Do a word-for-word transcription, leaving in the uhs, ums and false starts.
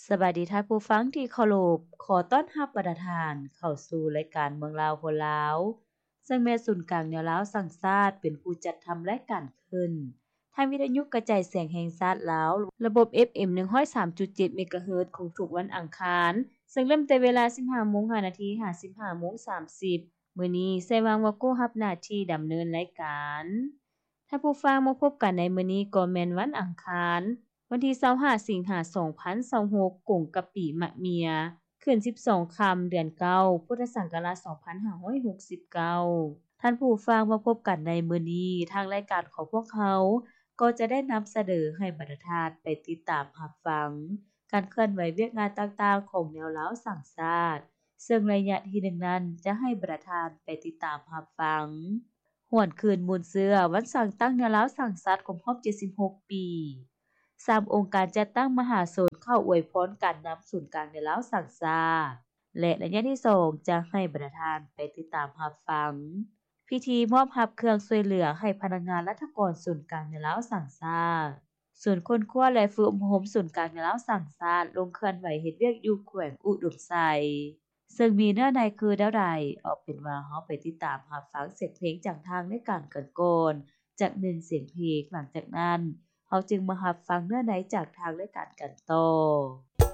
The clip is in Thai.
สวัสดีท่านผู้ฟังที่เคารพขอต้อนรับประธานเข้าสู่รายการเมืองลาวคนลาวซึ่งแม่ศูนย์กลางแนวลาวสร้างชาติเป็นผู้จัดทำรายการขึ้นทางวิทยุกระจายเสียงแห่งชาติลาวระบบ เอฟ เอ็ม หนึ่งศูนย์สามจุดเจ็ด เมกะเฮิรตซ์ของทุกวันอังคารซึ่งเริ่มแต่เวลา สิบห้าโมงห้านาที ถึง สิบห้าโมงสามสิบ มื้อนี้ใส่วางว่ากู้รับหน้าที่ดำเนินรายการถ้าผู้ฟังมาพบกันในมื้อนี้ก็แม่นวันอังคารวันที่ยี่สิบห้าสิงหาคมสองพันยี่สิบหกกงกับปีมะเมียขึ้นสิบสองค่ำเดือนเก้าพุทธศักราชสองพันห้าร้อยหกสิบเก้าท่านผู้ฟังมาพบกันในมื้อนี้ทางรายการของพวกเขาก็จะได้นำเสนอให้บรรดาทานไปติดตามรับฟังการเคลื่อนไหวเวียกงานต่างๆของแนวลาวสร้างชาติซึ่งระยะที่หนึ่งนั้นจะให้บรรดาทานไปติดตามรับฟังหวนคืนมูลเสื้อวันสร้างตั้งแนวลาวสร้างชาติครบรอบเจ็ดสิบหกปีสามองค์การจัดตั้งมหาชนเข้าอวยพรการนำศูนย์กลางแนวลาวสร้างชาติและระยะที่สองจะให้บรรดาทานไปติดตามรับฟังพิธีมอบรับเครื่องช่วยเหลือให้พนักงานรัฐกรศูนย์กลางแนวลาวสร้างชาติศูนย์ค้นคว้าและฝึกอบรมศูนย์กลางแนวลาวสร้างชาติลงเคลื่อนไหวเฮ็ดเวียกอยู่แขวงอุดมไซซึ่งมีเนื้อในคือแนวใดเอาเป็นว่าเราไปติดตามรับฟังเสียงเพลงจากทางรายการกันก่อนจากหนึ่งเสียงเพลงหลังจากนั้นเราจึงมารับฟังเนื้อในจากทางรายการกันต่อ